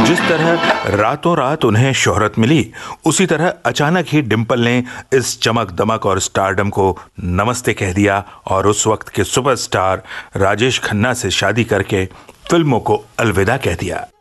जिस तरह रातों रात उन्हें शोहरत मिली, उसी तरह अचानक ही डिंपल ने इस चमक दमक और स्टारडम को नमस्ते कह दिया और उस वक्त के सुपरस्टार राजेश खन्ना से शादी करके फिल्मों को अलविदा कह दिया।